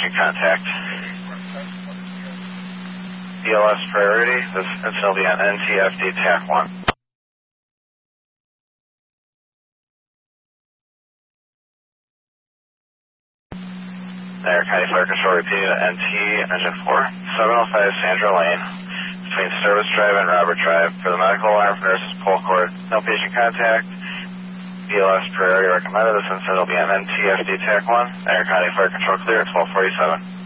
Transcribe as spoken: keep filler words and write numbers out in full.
patient contact. B L S priority, this incident will be on N T F D T A C one. There, County Fire Control repeating to N T Engine four, seven oh five Sandra Lane, between Service Drive and Robert Drive, for the medical alarm for nurses pull cord, no patient contact, B L S priority recommended, this incident will be on N T F D T A C one, There, County Fire Control clear, twelve forty-seven.